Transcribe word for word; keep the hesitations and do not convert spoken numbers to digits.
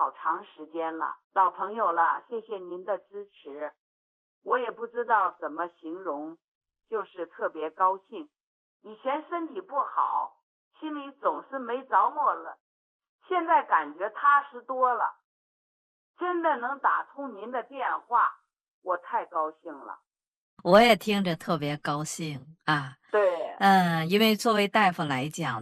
好长时间了，老朋友了，谢谢您的支持。我也不知道怎么形容，就是特别高兴。以前身体不好，心里总是没着落了，现在感觉踏实多了。真的能打通您的电话，我太高兴了。 我也听着特别高兴啊。 对， 嗯，因为作为大夫来讲